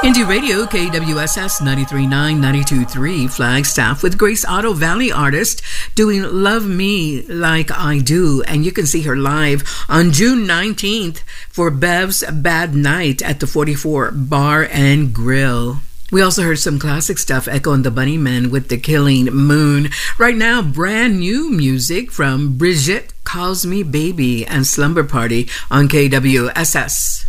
Indie Radio, KWSS 93.9, 92.3, Flagstaff, with Grace Otto, Valley artist, doing Love Me Like I Do. And you can see her live on June 19th for Bev's Bad Night at the 44 Bar and Grill. We also heard some classic stuff, Echo and the Bunnymen with The Killing Moon. Right now, brand new music from Brigitte Calls Me Baby and Slumber Party on KWSS.